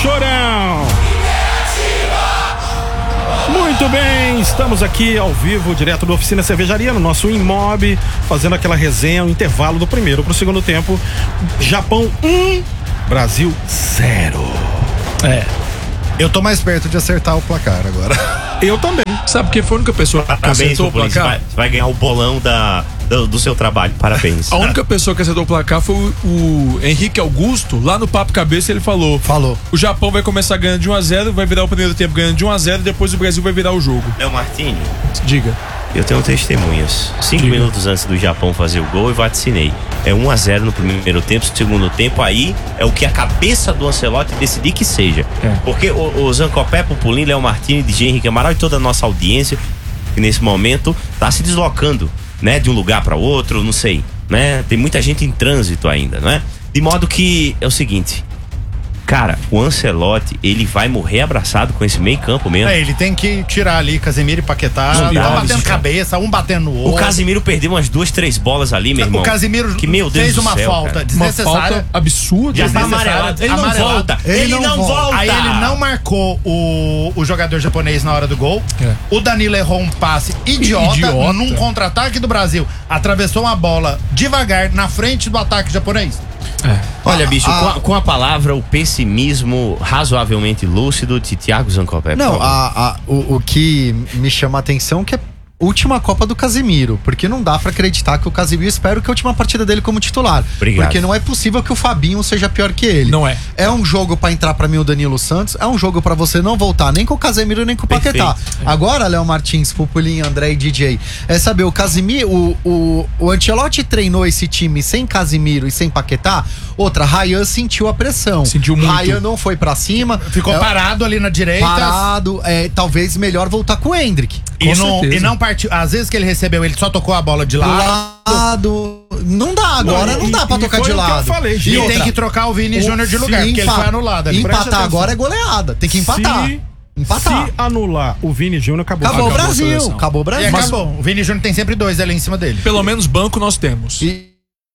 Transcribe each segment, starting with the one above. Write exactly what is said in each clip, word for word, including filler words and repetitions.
Chorão. Muito bem, estamos aqui ao vivo, direto da Oficina Cervejaria, no nosso Imob, fazendo aquela resenha, o intervalo do primeiro para o segundo tempo. Japão um, Brasil zero. É. Eu tô mais perto de acertar o placar agora. Eu também. Sabe quem foi a única pessoa que Parabéns, acertou o Pupulinho, placar? Vai, vai ganhar o bolão da, do, do seu trabalho. Parabéns. A única pessoa que acertou o placar foi o, o Henrique Augusto. Lá no Papo Cabeça ele falou. Falou. O Japão vai começar ganhando de um a zero, vai virar o primeiro tempo ganhando de um a zero e depois o Brasil vai virar o jogo. Léo Martini, Diga. eu tenho testemunhas. Cinco Diga. minutos antes do Japão fazer o gol, eu vaticinei. É um a zero no primeiro tempo, segundo tempo, aí é o que a cabeça do Ancelotti decidir que seja. É. Porque o, o Zancopé, Pupulinho, Léo Martini, D J Henrique Amaral e toda a nossa audiência, que nesse momento tá se deslocando, né, de um lugar para outro, não sei, né? Tem muita gente em trânsito ainda, né? De modo que é o seguinte, cara, o Ancelotti, ele vai morrer abraçado com esse meio campo mesmo. É, ele tem que tirar ali Casemiro e Paquetá, Não um dá, batendo bicho. cabeça, um batendo no O outro. Casemiro perdeu umas duas, três bolas ali, meu irmão. O Casemiro que, meu Deus fez do uma céu, falta cara. Uma desnecessária. falta absurda. Já tá desnecessária, amarelado. Ele não amarelado. volta. Ele não volta. Aí ele não marcou o, o jogador japonês na hora do gol. É. O Danilo errou um passe idiota, Idiota. num contra-ataque do Brasil. Atravessou uma bola devagar na frente do ataque japonês. É. Olha, bicho, Ah, com, a, com a palavra, o pessimismo razoavelmente lúcido de Thiago Zancopé. Não, a, a, o, o que me chama a atenção é que é a última Copa do Casemiro, porque não dá pra acreditar que o Casemiro, espero que a última partida dele como titular. Obrigado. Porque não é possível que o Fabinho seja pior que ele. Não é. É um jogo pra entrar pra mim o Danilo Santos, é um jogo pra você não voltar nem com o Casemiro nem com o Paquetá. Perfeito. Agora, Léo Martins, Pupulinho, André e D J, é saber, o Casemiro, o, o, o Ancelotti treinou esse time sem Casemiro e sem Paquetá. Outra, Ryan sentiu a pressão. Sentiu muito. Ryan não foi pra cima. Ficou é, parado ali na direita. parado, é, talvez melhor voltar com o Hendrick. E Com não, certeza. e não partiu. Às vezes que ele recebeu, ele só tocou a bola de lado. Lado. Não dá, agora não, e- dá pra e tocar foi de o que eu lado. falei, E gente. tem outra, que trocar o Vini o- Júnior de lugar, se porque ele empa- foi anulado ali. Presta Empatar atenção. agora é goleada. Tem que empatar. Se, Empatar. se anular o Vini Júnior, acabou. Acabou o Acabou a Brasil. seleção. Acabou o E Brasil. acabou. O Vini Júnior tem sempre dois ali em cima dele. Pelo menos banco nós temos. E,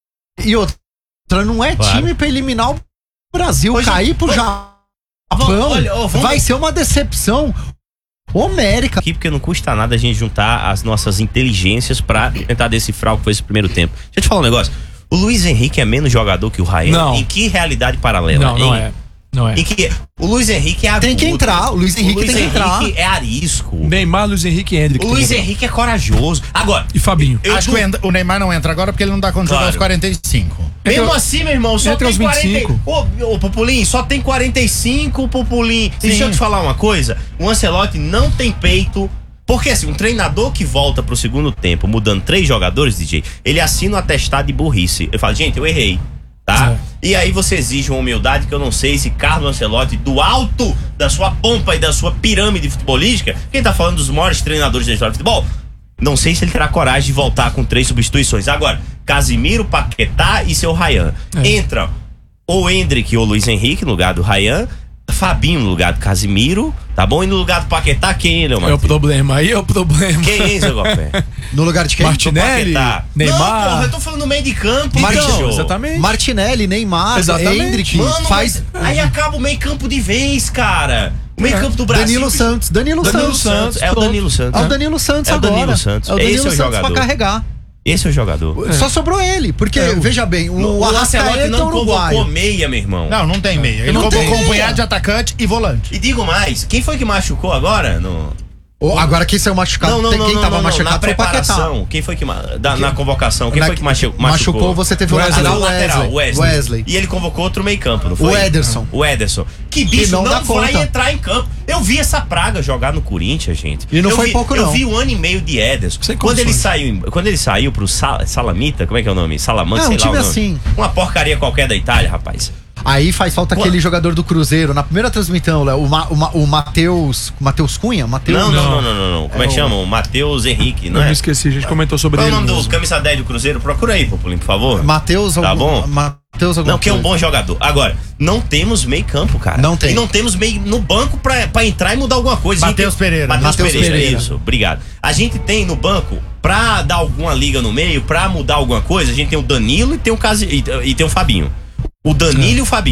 e outra, não é Claro. time pra eliminar o Brasil. Hoje- Cair pro Ô, Japão olha, ô, vamos- vai ser uma decepção homérica. Aqui, porque não custa nada a gente juntar as nossas inteligências pra tentar decifrar o que foi esse primeiro tempo. Deixa eu te falar um negócio. O Luiz Henrique é menos jogador que o Ryan? Não. Em que realidade paralela? Não, não Hein? é. Não é. Em que o Luiz Henrique é agudo. Tem que entrar, o Luiz Henrique Luiz tem que entrar. Henrique é arisco. Neymar, Luiz Henrique e Hendrick. O Luiz Henrique é corajoso. Agora, E Fabinho. eu Acho du- que o En- o Neymar não entra agora porque ele não dá conta de jogar Claro. aos quarenta e cinco. mesmo Entre- assim, meu irmão, só entre tem os vinte e cinco. quarenta. Ô, ô, Pupulinho, só tem quarenta e cinco, Pupulinho. Deixa Sim. eu te falar uma coisa. O Ancelotti não tem peito. Porque assim, um treinador que volta pro segundo tempo, mudando três jogadores, D J, ele assina um atestado de burrice. Ele fala, gente, eu errei. Tá? E aí você exige uma humildade que eu não sei se Carlo Ancelotti, do alto da sua pompa e da sua pirâmide futebolística, quem tá falando dos maiores treinadores da história do futebol, não sei se ele terá coragem de voltar com três substituições. Agora, Casimiro, Paquetá e seu Ryan. É. Entra ou Hendrick ou Luiz Henrique no lugar do Ryan, Fabinho no lugar do Casimiro, tá bom? E no lugar do Paquetá, quem ele, É o Martins? problema. Aí é o problema. Quem é, Zé Gopé? No lugar de quem? Martinelli, Paquetá. Neymar. Não, porra, eu tô falando no meio de campo, Então, bicho. exatamente. Martinelli, Neymar, Exatamente. Hendrick, Mano, faz mas aí acaba o meio campo de vez, cara. O meio campo do Brasil. Danilo bicho. Santos, Danilo, Danilo Santos. Santos, é o Pronto. Danilo Santos. É o Danilo Santos É o agora. Danilo Santos. É o Danilo Esse é o Santos pra jogador. carregar. Esse é o jogador. Só sobrou ele, porque, É, o- veja bem, o, O Ancelotti Arrascaeta é não convocou uruguaio. meia, meu irmão. Não, não tem meia. Ele Não convocou tem um meia. punhado de atacante e volante. E digo mais, quem foi que machucou agora? No... Ô, agora quem saiu machucado, Não, não, tem- não, quem não, tava não, não. machucado Na foi o Paquetá. preparação. Quem foi que ma... da- na convocação? Quem Na- foi que machu... machucou? machucou, você teve o Ah, lateral, não, o lateral, Wesley. Wesley. Wesley. E ele convocou outro meio campo, não foi? O Ederson. O Ederson. Que bicho não não, dá vai conta. entrar em campo. Eu vi essa praga jogar no Corinthians, gente. E não eu foi vi, pouco, Eu não. vi um ano e meio de Ederson. Sem Quando ele condições. saiu, quando ele saiu pro Sal- Salamita, como é que é o nome? Salamanca, É, um sei lá time o nome. assim. Uma porcaria qualquer da Itália, rapaz. Aí faz falta Pô. aquele jogador do Cruzeiro. Na primeira transmissão, Léo, o, Ma, o, Ma, o Matheus. Matheus Cunha? Mateus, Não, não, não, não, não, não. Como é, que o- chama? O Matheus Henrique, não Eu me é? esqueci, a gente comentou sobre Qual é o ele. nome do mesmo. camisa dez do Cruzeiro? Procura aí, Pupulinho, por favor. Matheus Tá algum- bom? Matheus alguma Não, que é um coisa. bom jogador. Agora, não temos meio campo, cara. Não tem. E não temos meio no banco pra, pra entrar e mudar alguma coisa. A gente Matheus tem- Pereira. Matheus Matheus Pereira, Pereira. isso. Obrigado. A gente tem no banco, pra dar alguma liga no meio, pra mudar alguma coisa, a gente tem o Danilo e tem o, Casi, e, e tem o Fabinho. O Danilo e o Fabinho.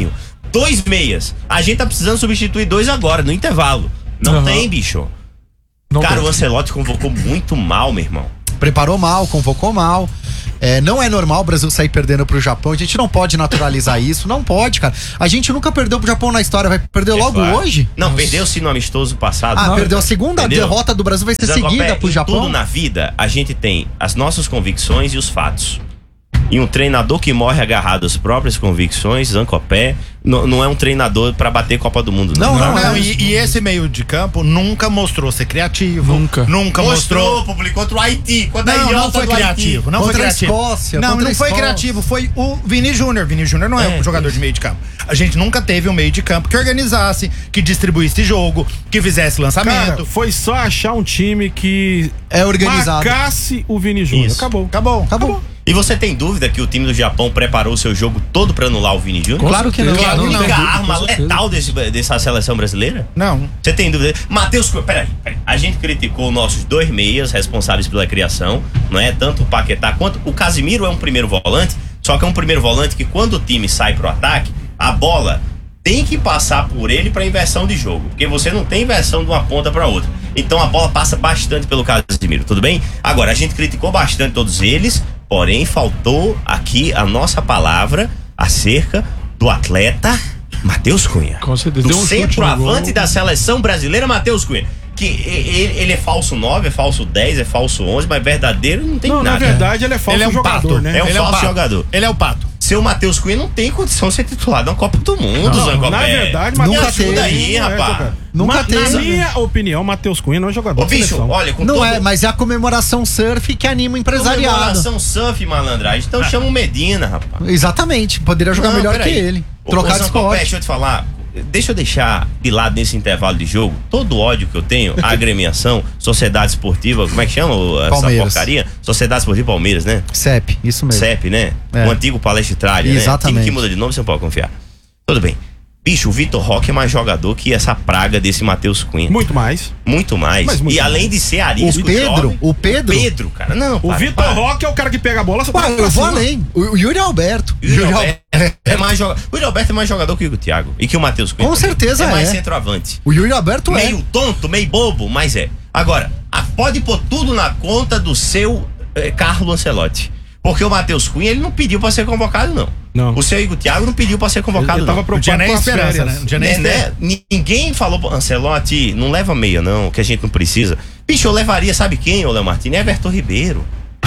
dois meias. A gente tá precisando substituir dois agora, no intervalo. Não Uhum. tem, bicho. Não Cara, tem. o Ancelotti convocou muito mal, meu irmão. Preparou mal, convocou mal. É, não é normal o Brasil sair perdendo pro Japão. A gente não pode naturalizar isso. Não pode, cara. A gente nunca perdeu pro Japão na história. Vai perder logo Claro. hoje? Não, perdeu-se no amistoso passado. Ah, Não, perdeu a segunda entendeu? derrota do Brasil. Vai ser Zancopé, seguida pro em Japão. tudo na vida, a gente tem as nossas convicções e os fatos. E um treinador que morre agarrado às próprias convicções, Zancopé, não, não é um treinador pra bater Copa do Mundo. Não, não, Não, não. é. E, e esse meio de campo nunca mostrou ser criativo. Nunca. Nunca mostrou. Mostrou, publicou contra o Haiti, contra a Não, não ilhota foi do Haiti. criativo. Não Contra foi a criativo. Escócia, não, contra não a foi Escócia. criativo. Foi o Vini Júnior. Vini Júnior não é, É. um jogador de meio de campo. A gente nunca teve um meio de campo que organizasse, que distribuísse jogo, que fizesse lançamento. Cara, foi só achar um time que É organizado. marcasse o Vini Júnior. Isso. Acabou. Acabou. Acabou. E você tem dúvida que o time do Japão preparou o seu jogo todo pra anular o Vini Júnior? Claro que não. Que é a Claro que única não. arma Com certeza. letal desse, dessa seleção brasileira? Não. Você tem dúvida? Matheus Cunha, peraí, peraí. A gente criticou nossos dois meias responsáveis pela criação, não é? Tanto o Paquetá quanto o Casimiro é um primeiro volante, só que é um primeiro volante que quando o time sai pro ataque, a bola tem que passar por ele pra inversão de jogo, porque você não tem inversão de uma ponta pra outra. Então a bola passa bastante pelo Casimiro, tudo bem? Agora, a gente criticou bastante todos eles, porém faltou aqui a nossa palavra acerca do atleta Matheus Cunha. Com certeza. Do Deu um chute no centroavante gol. da seleção brasileira, Matheus Cunha. Que ele, ele é falso nove, é falso dez, é falso onze, mas verdadeiro não tem Não, nada. na verdade ele é falso Ele é um jogador, pato. né? É um Ele falso pato. jogador. Ele é o pato. Seu Matheus Cunha não tem condição de ser titular na Copa do Mundo, Não, Zancopé. na verdade, Me nunca ajuda teve, aí, não é rapaz. jogador. Nunca Ma- teve. Na minha opinião, Matheus Cunha não é jogador Ô, de bicho, seleção. olha, com Não todo... é, mas é a comemoração surf que anima o empresariado. Comemoração surf, malandragem. Então chama o Medina, rapaz. Exatamente. Poderia jogar Não, melhor peraí. que ele. Ô, Trocar ô, de Zancopé, esporte. deixa eu te falar. Deixa eu deixar de lado nesse intervalo de jogo todo o ódio que eu tenho à agremiação, Sociedade Esportiva, como é que chama ô, essa Palmeiras. porcaria? Sociedade Esportiva Palmeiras, né? C E P, isso mesmo. C E P, né? É. O antigo Palestra Itália, né? Exatamente. Time que muda de nome, você não pode confiar. Tudo bem. Bicho, o Vitor Roque é mais jogador que essa praga desse Matheus Cunha. Muito mais. Muito mais. Mas muito e mais. além de ser arisco, O Pedro, jovem, o Pedro? Pedro, cara. Não, O para, Vitor para. Roque é o cara que pega a bola. Você Ué, tá eu pra vou cima. além. O, o Yuri Alberto. Yuri Alberto é mais jogador. O Yuri Alberto é mais jogador que o Thiago. E que o Matheus Cunha. Com também. certeza é. mais é. centroavante. O Yuri Alberto é. Meio tonto, meio bobo, mas é. Agora, a- pode pôr tudo na conta do seu eh, Carlo Ancelotti. Porque o Matheus Cunha, ele não pediu pra ser convocado, não. Não. O seu Igor Thiago não pediu pra ser convocado, Ele tava não. Não tinha preocupado nem com as esperança, férias. né? Não tinha nem Né, esperança. né? Ninguém falou pro Ancelotti, não leva meia, não, que a gente não precisa. Bicho, eu levaria, sabe quem, ô Léo Martins? Everton Ribeiro.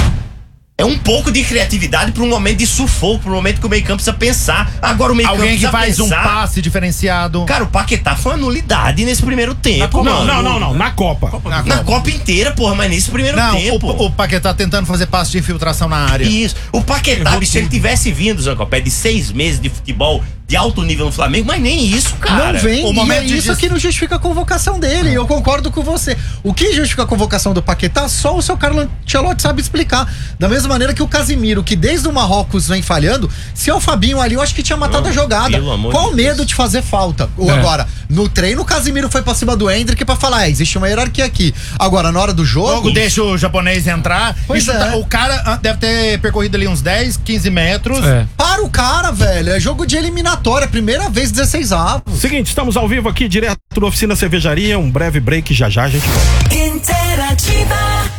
É um pouco de criatividade para um momento de sufoco, para um momento que o meio campo precisa pensar. Agora o meio campo Alguém que precisa faz um pensar. passe diferenciado. Cara, o Paquetá foi uma nulidade nesse primeiro tempo, Não, mano. não, não, não. Na Copa. Na Na Copa inteira, porra, mas nesse primeiro Não, tempo. o, o Paquetá tentando fazer passe de infiltração na área. Isso. O Paquetá, bicho, se ele tivesse vindo, Zancopé, de seis meses de futebol de alto nível no Flamengo, mas nem isso, cara. Não vem, o e momento é de isso dis- que não justifica a convocação dele. Eu concordo com você. O que justifica a convocação do Paquetá, só o seu Carlo Ancelotti sabe explicar. Da mesma maneira que o Casimiro, que desde o Marrocos vem falhando, se é o Fabinho ali, eu acho que tinha matado Não, a jogada. pelo amor Qual de o medo Deus. de fazer falta? Ou É. agora, no treino, o Casimiro foi pra cima do Hendrick pra falar, é, existe uma hierarquia aqui. Agora, na hora do jogo... Logo deixa o japonês entrar. Pois Isso é. tá- o cara ah, deve ter percorrido ali uns dez, quinze metros. É. Para o cara, velho. É jogo de eliminatória. Primeira vez, dezesseis avos. Seguinte, estamos ao vivo aqui, direto da Oficina Cervejaria. Um breve break, já já a gente volta. Interativa.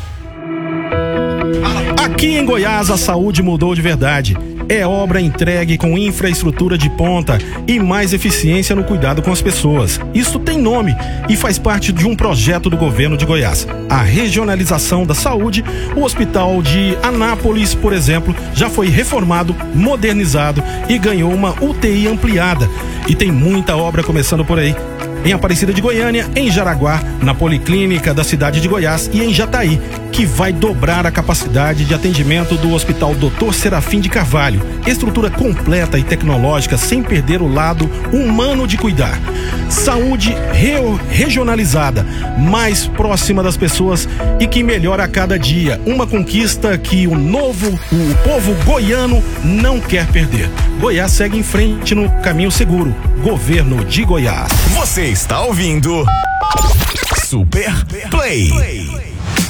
Aqui em Goiás, a saúde mudou de verdade. É obra entregue com infraestrutura de ponta e mais eficiência no cuidado com as pessoas. Isso tem nome e faz parte de um projeto do governo de Goiás. A regionalização da saúde. O hospital de Anápolis, por exemplo, já foi reformado, modernizado e ganhou uma U T I ampliada. E tem muita obra começando por aí. Em Aparecida de Goiânia, em Jaraguá, na Policlínica da cidade de Goiás e em Jataí, que vai dobrar a capacidade de atendimento do Hospital doutor Serafim de Carvalho. Estrutura completa e tecnológica sem perder o lado humano de cuidar. Saúde re- regionalizada, mais próxima das pessoas e que melhora a cada dia. Uma conquista que o novo, o povo goiano não quer perder. Goiás segue em frente no caminho seguro. Governo de Goiás. Você está ouvindo Super Play.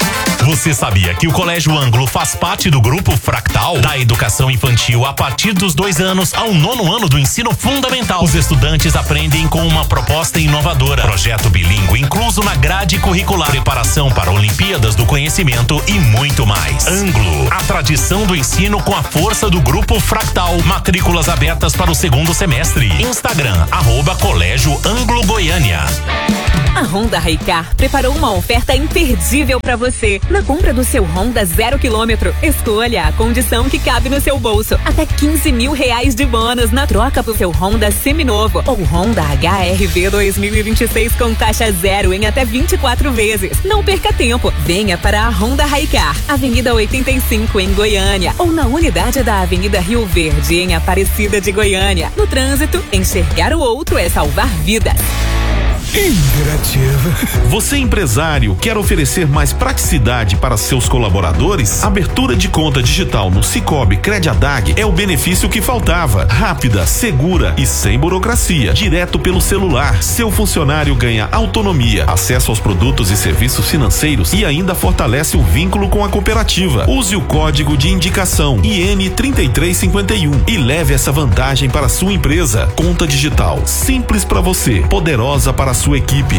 Você sabia que o Colégio Ângulo faz parte do Grupo Fractal? Da educação infantil a partir dos dois anos ao nono ano do ensino fundamental. Os estudantes aprendem com uma proposta inovadora. Projeto bilíngue incluso na grade curricular. Preparação para Olimpíadas do Conhecimento e muito mais. Ângulo, a tradição do ensino com a força do Grupo Fractal. Matrículas abertas para o segundo semestre. Instagram, arroba Colégio Ângulo Goiânia. A Honda Hicar preparou uma oferta imperdível para você. Na compra do seu Honda zero quilômetro, escolha a condição que cabe no seu bolso. Até quinze mil reais de bônus na troca pro seu Honda seminovo ou Honda H R V dois mil e vinte e seis com taxa zero em até vinte e quatro vezes. Não perca tempo. Venha para a Honda Hicar, Avenida oitenta e cinco em Goiânia ou na unidade da Avenida Rio Verde em Aparecida de Goiânia. No trânsito, enxergar o outro é salvar vidas. Interativo. Você, empresário, quer oferecer mais praticidade para seus colaboradores? Abertura de conta digital no Cicobi Crediadag é o benefício que faltava. Rápida, segura e sem burocracia. Direto pelo celular. Seu funcionário ganha autonomia, acesso aos produtos e serviços financeiros e ainda fortalece o vínculo com a cooperativa. Use o código de indicação I N trinta e três cinquenta e um e leve essa vantagem para a sua empresa. Conta digital, simples para você, poderosa para a sua equipe.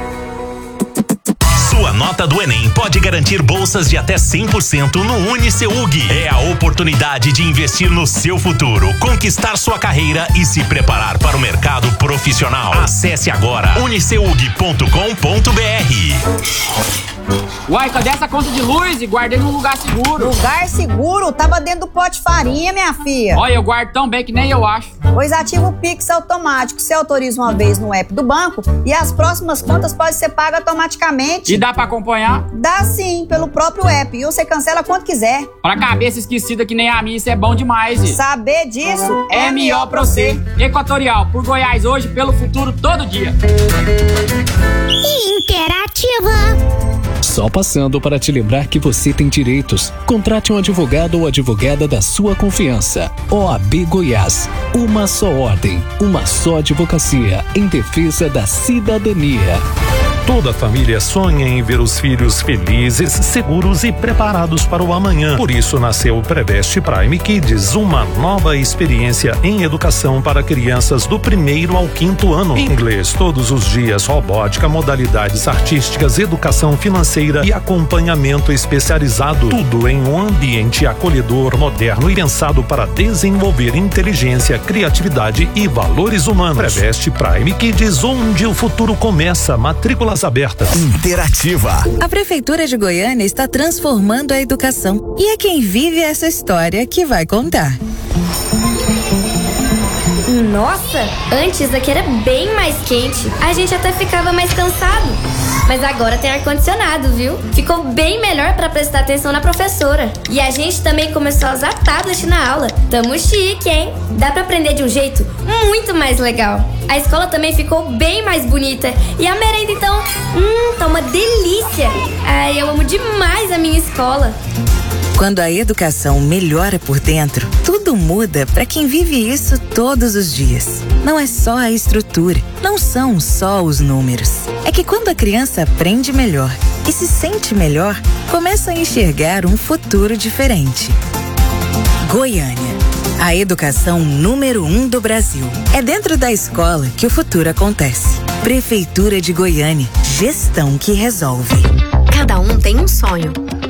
Sua nota do Enem pode garantir bolsas de até cem por cento no UniCeug. É a oportunidade de investir no seu futuro, conquistar sua carreira e se preparar para o mercado profissional. Acesse agora uniceug ponto com ponto br. Uai, cadê essa conta de luz? E guardei num lugar seguro. Lugar seguro? Tava dentro do pote de farinha, minha filha. Olha, eu guardo tão bem que nem eu acho. Pois ativa o Pix automático. Você autoriza uma vez no app do banco e as próximas contas podem ser pagas automaticamente. E dá pra acompanhar? Dá sim, pelo próprio app. E você cancela quando quiser. Pra cabeça esquecida que nem a minha, isso é bom demais. Saber disso é melhor pra você. Equatorial, por Goiás hoje, pelo futuro todo dia. Interativa. Só passando para te lembrar que você tem direitos. Contrate um advogado ou advogada da sua confiança. O A B Goiás. Uma só ordem, uma só advocacia em defesa da cidadania. Toda família sonha em ver os filhos felizes, seguros e preparados para o amanhã. Por isso nasceu o Preveste Prime Kids, uma nova experiência em educação para crianças do primeiro ao quinto ano. Inglês todos os dias, robótica, modalidades artísticas, educação financeira e acompanhamento especializado. Tudo em um ambiente acolhedor, moderno e pensado para desenvolver inteligência, criatividade e valores humanos. Preveste Prime Kids, onde o futuro começa. Matrículas abertas. Interativa. A Prefeitura de Goiânia está transformando a educação e é quem vive essa história que vai contar. Nossa, antes aqui era bem mais quente. A gente até ficava mais cansado. Mas agora tem ar-condicionado, viu? Ficou bem melhor para prestar atenção na professora. E a gente também começou a usar tablet na aula. Tamo chique, hein? Dá pra aprender de um jeito muito mais legal. A escola também ficou bem mais bonita. E a merenda, então, hum, tá uma delícia. Ai, eu amo demais a minha escola. Quando a educação melhora por dentro, tudo muda para quem vive isso todos os dias. Não é só a estrutura, não são só os números. É que quando a criança aprende melhor e se sente melhor, começa a enxergar um futuro diferente. Goiânia, a educação número um do Brasil. É dentro da escola que o futuro acontece. Prefeitura de Goiânia, gestão que resolve. Cada um tem um sonho.